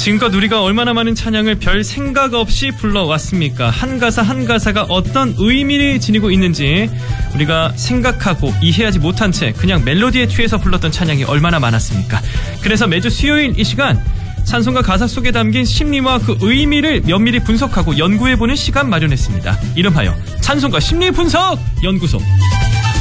지금껏 우리가 얼마나 많은 찬양을 별 생각 없이 불러왔습니까? 한 가사 한 가사가 어떤 의미를 지니고 있는지 우리가 생각하고 이해하지 못한 채 그냥 멜로디에 취해서 불렀던 찬양이 얼마나 많았습니까? 그래서 매주 수요일 이 시간 찬송가 가사 속에 담긴 심리와 그 의미를 면밀히 분석하고 연구해보는 시간 마련했습니다. 이름하여 찬송가 심리 분석 연구소.